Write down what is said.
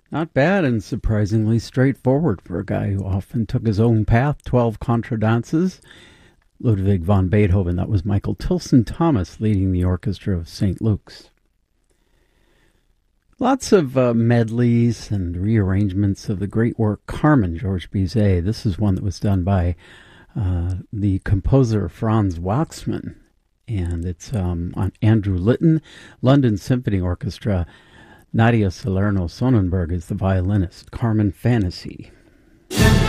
Not bad and surprisingly straightforward for a guy who often took his own path. 12 contradances. Ludwig van Beethoven. That was Michael Tilson Thomas leading the orchestra of St. Luke's. Lots of medleys and rearrangements of the great work Carmen, Georges Bizet. This is one that was done by the composer Franz Waxman. And it's on Andrew Litton, London Symphony Orchestra. Nadia Salerno Sonnenberg is the violinist. Carmen Fantasy.